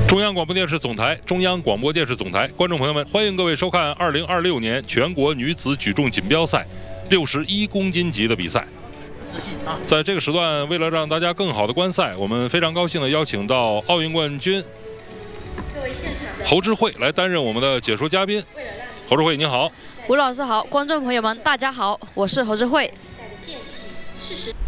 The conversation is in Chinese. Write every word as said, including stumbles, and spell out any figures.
中央广播电视总台、中央广播电视总台，观众朋友们，欢迎各位收看二零二六年全国女子举重锦标赛六十一公斤级的比赛。在这个时段，为了让大家更好的观赛，我们非常高兴的邀请到奥运冠军各位现场的侯智慧来担任我们的解说嘉宾。侯智慧，您好。 吴老师好，观众朋友们，大家好，我是侯智慧。 比赛的间隙，适时。